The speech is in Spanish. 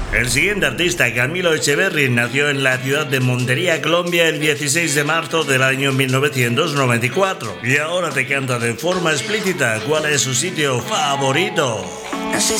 El siguiente artista, Camilo Echeverry, nació en la ciudad de Montería, Colombia, el 16 de marzo del año 1994. Y ahora te canta de forma explícita cuál es su sitio favorito. No sé